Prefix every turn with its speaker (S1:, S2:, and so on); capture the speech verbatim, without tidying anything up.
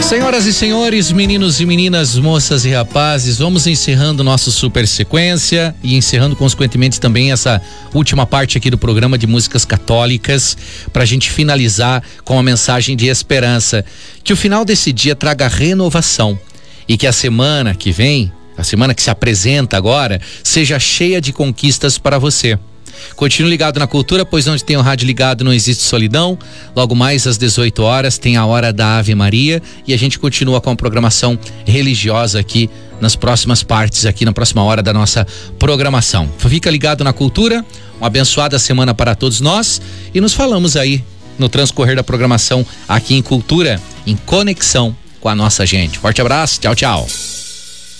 S1: Senhoras e senhores, meninos e meninas, moças e rapazes, vamos encerrando nosso super sequência e encerrando consequentemente também essa última parte aqui do programa de músicas católicas, pra gente finalizar com uma mensagem de esperança, que o final desse dia traga renovação e que a semana que vem, a semana que se apresenta agora, seja cheia de conquistas para você. Continue ligado na Cultura, pois onde tem o rádio ligado não existe solidão. Logo mais às dezoito horas tem a hora da Ave Maria e a gente continua com a programação religiosa aqui nas próximas partes, aqui na próxima hora da nossa programação. Fica ligado na Cultura, uma abençoada semana para todos nós e nos falamos aí no transcorrer da programação aqui em Cultura, em conexão com a nossa gente. Forte abraço, tchau, tchau.